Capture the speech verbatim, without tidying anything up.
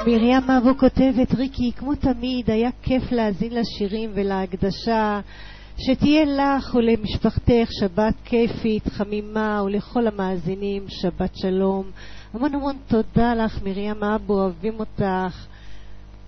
מרים אבו כותבת, ריקי, כמו תמיד, היה כיף להאזין לשירים ולהקדשה. שתהיה לך ולמשפחתך שבת כיפית, חמימה, ולכל המאזינים שבת שלום. המון המון תודה לך, מרים אבו, אוהבים אותך.